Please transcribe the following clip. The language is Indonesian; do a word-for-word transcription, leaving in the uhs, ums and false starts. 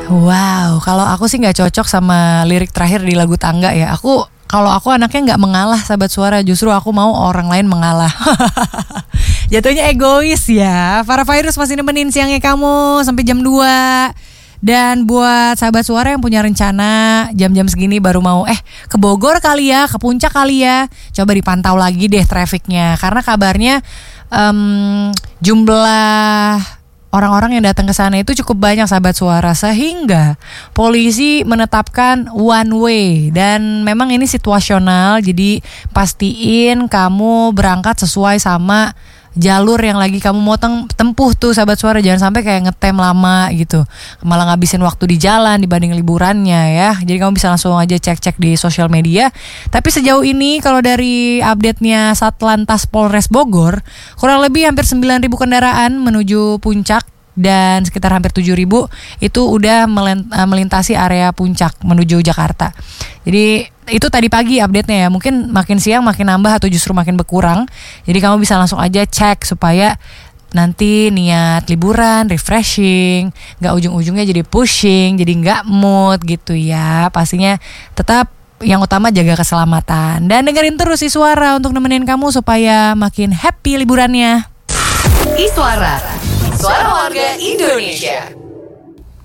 Wow, kalau aku sih nggak cocok sama lirik terakhir di lagu Tangga ya. Aku kalau aku anaknya nggak mengalah sahabat suara, justru aku mau orang lain mengalah. Jatuhnya egois ya. Para Virus masih nemenin siangnya kamu sampai jam dua. Dan buat sahabat suara yang punya rencana jam-jam segini baru mau eh ke Bogor kali ya, ke Puncak kali ya, coba dipantau lagi deh trafiknya. Karena kabarnya um, jumlah orang-orang yang datang ke sana itu cukup banyak sahabat suara, sehingga polisi menetapkan one way. Dan memang ini situasional, jadi pastiin kamu berangkat sesuai sama jalur yang lagi kamu mau tempuh tuh sahabat suara. Jangan sampai kayak ngetem lama gitu, malah ngabisin waktu di jalan dibanding liburannya ya. Jadi kamu bisa langsung aja cek-cek di sosial media. Tapi sejauh ini kalau dari update-nya Satlantas Polres Bogor, kurang lebih hampir sembilan ribu kendaraan menuju Puncak, dan sekitar hampir tujuh ribu itu udah melintasi area Puncak menuju Jakarta. Jadi itu tadi pagi update-nya ya. Mungkin makin siang makin nambah atau justru makin berkurang. Jadi kamu bisa langsung aja cek supaya nanti niat liburan, refreshing, gak ujung-ujungnya jadi pushing, jadi gak mood gitu ya. Pastinya tetap yang utama jaga keselamatan. Dan dengerin terus Iswara untuk nemenin kamu supaya makin happy liburannya. Iswara, suara warga Indonesia.